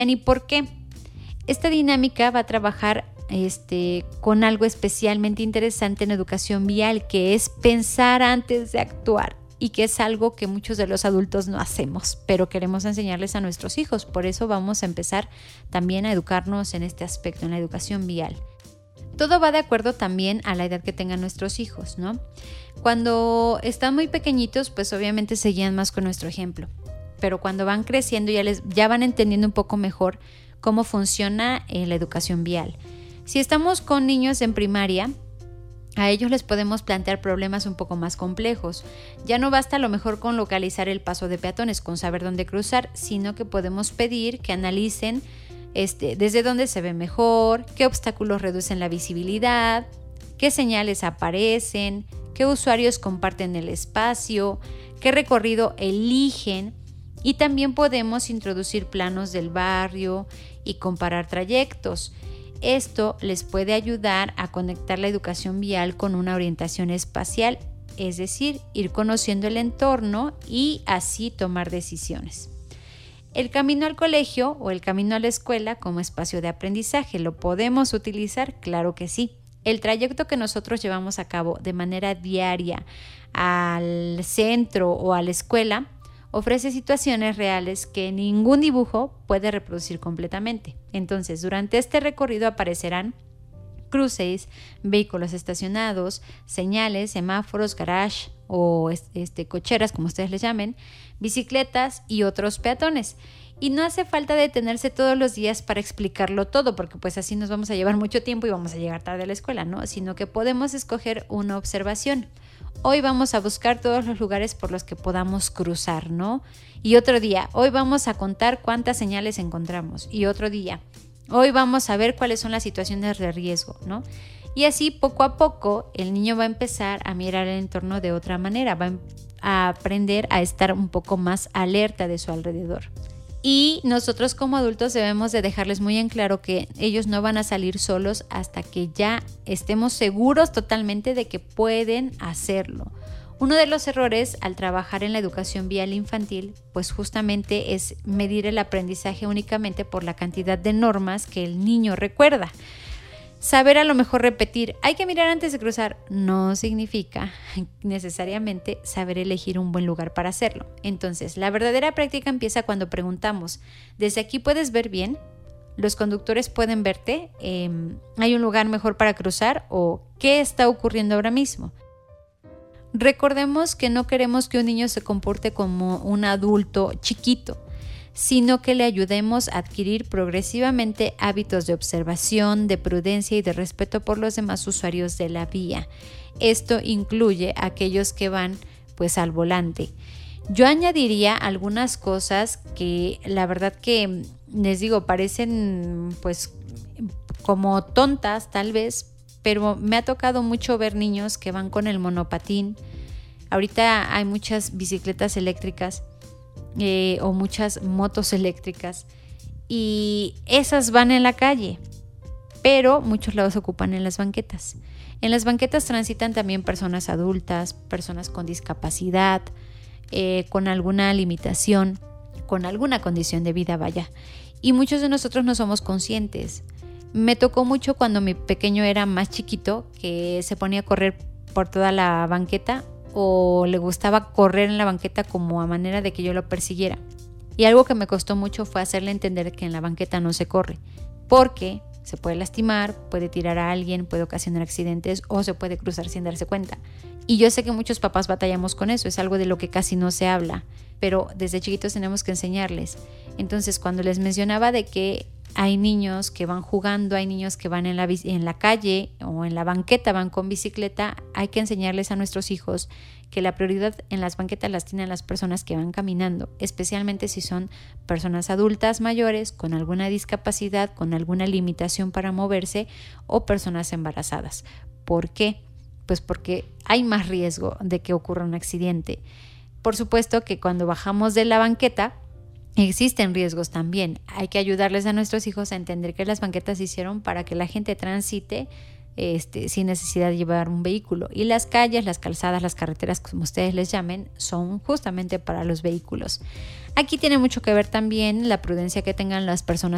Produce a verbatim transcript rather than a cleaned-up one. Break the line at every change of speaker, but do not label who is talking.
¿Y por qué? Esta dinámica va a trabajar este, con algo especialmente interesante en educación vial, que es pensar antes de actuar, y que es algo que muchos de los adultos no hacemos, pero queremos enseñarles a nuestros hijos. Por eso vamos a empezar también a educarnos en este aspecto, en la educación vial. Todo va de acuerdo también a la edad que tengan nuestros hijos, ¿no? Cuando están muy pequeñitos, pues obviamente se guían más con nuestro ejemplo. Pero cuando van creciendo ya, les, ya van entendiendo un poco mejor cómo funciona eh, la educación vial. Si estamos con niños en primaria, a ellos les podemos plantear problemas un poco más complejos. Ya no basta a lo mejor con localizar el paso de peatones, con saber dónde cruzar, sino que podemos pedir que analicen este, desde dónde se ve mejor, qué obstáculos reducen la visibilidad, qué señales aparecen, qué usuarios comparten el espacio, qué recorrido eligen, y también podemos introducir planos del barrio y comparar trayectos. Esto les puede ayudar a conectar la educación vial con una orientación espacial, es decir, ir conociendo el entorno y así tomar decisiones. El camino al colegio o el camino a la escuela como espacio de aprendizaje, ¿lo podemos utilizar? Claro que sí. El trayecto que nosotros llevamos a cabo de manera diaria al centro o a la escuela ofrece situaciones reales que ningún dibujo puede reproducir completamente. Entonces, durante este recorrido aparecerán cruces, vehículos estacionados, señales, semáforos, garage o este, cocheras, como ustedes les llamen, bicicletas y otros peatones. Y no hace falta detenerse todos los días para explicarlo todo, porque pues así nos vamos a llevar mucho tiempo y vamos a llegar tarde a la escuela, ¿no? Sino que podemos escoger una observación. Hoy vamos a buscar todos los lugares por los que podamos cruzar, ¿no? Y otro día, hoy vamos a contar cuántas señales encontramos. Y otro día, hoy vamos a ver cuáles son las situaciones de riesgo, ¿no? Y así poco a poco el niño va a empezar a mirar el entorno de otra manera, va a aprender a estar un poco más alerta de su alrededor. Y nosotros como adultos debemos de dejarles muy en claro que ellos no van a salir solos hasta que ya estemos seguros totalmente de que pueden hacerlo. Uno de los errores al trabajar en la educación vial infantil, pues justamente es medir el aprendizaje únicamente por la cantidad de normas que el niño recuerda. Saber a lo mejor repetir, hay que mirar antes de cruzar, no significa necesariamente saber elegir un buen lugar para hacerlo. Entonces, la verdadera práctica empieza cuando preguntamos, ¿desde aquí puedes ver bien? ¿Los conductores pueden verte? Eh, ¿Hay un lugar mejor para cruzar? ¿O qué está ocurriendo ahora mismo? Recordemos que no queremos que un niño se comporte como un adulto chiquito, sino que le ayudemos a adquirir progresivamente hábitos de observación, de prudencia y de respeto por los demás usuarios de la vía. Esto incluye a aquellos que van pues al volante. Yo añadiría algunas cosas que la verdad que les digo parecen pues como tontas tal vez, pero me ha tocado mucho ver niños que van con el monopatín. Ahorita hay muchas bicicletas eléctricas Eh, o muchas motos eléctricas y esas van en la calle, pero muchos lados ocupan en las banquetas. En las banquetas transitan también personas adultas, personas con discapacidad, eh, con alguna limitación, con alguna condición de vida, vaya. Y muchos de nosotros no somos conscientes. Me tocó mucho cuando mi pequeño era más chiquito, que se ponía a correr por toda la banqueta o le gustaba correr en la banqueta como a manera de que yo lo persiguiera. Y algo que me costó mucho fue hacerle entender que en la banqueta no se corre, porque se puede lastimar, puede tirar a alguien, puede ocasionar accidentes o se puede cruzar sin darse cuenta. Y yo sé que muchos papás batallamos con eso, es algo de lo que casi no se habla, pero desde chiquitos tenemos que enseñarles. Entonces, cuando les mencionaba de que hay niños que van jugando, hay niños que van en la, en la calle o en la banqueta, van con bicicleta, hay que enseñarles a nuestros hijos que la prioridad en las banquetas las tienen las personas que van caminando, especialmente si son personas adultas mayores con alguna discapacidad, con alguna limitación para moverse o personas embarazadas. ¿Por qué? Pues porque hay más riesgo de que ocurra un accidente. Por supuesto que cuando bajamos de la banqueta, existen riesgos también. Hay que ayudarles a nuestros hijos a entender que las banquetas se hicieron para que la gente transite este, sin necesidad de llevar un vehículo. Y las calles, las calzadas, las carreteras, como ustedes les llamen, son justamente para los vehículos. Aquí tiene mucho que ver también la prudencia que tengan las personas